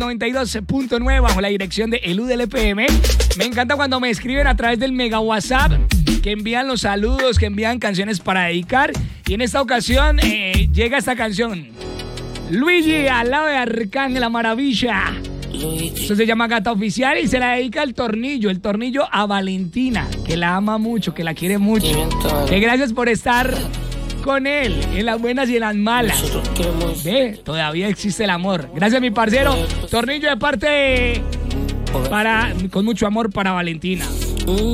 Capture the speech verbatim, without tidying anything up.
noventa y dos punto nueve bajo la dirección de Elu del E P M. Me encanta cuando me escriben a través del mega WhatsApp, que envían los saludos, que envían canciones para dedicar. Y en esta ocasión eh, llega esta canción. Luigi, al lado de Arcángel La Maravilla. Eso se llama Gata Oficial y se la dedica el Tornillo, el Tornillo a Valentina, que la ama mucho, que la quiere mucho. Que gracias por estar con él, en las buenas y en las malas. Ve, todavía existe el amor. Gracias, mi parcero. Tornillo de parte de, para, con mucho amor para Valentina.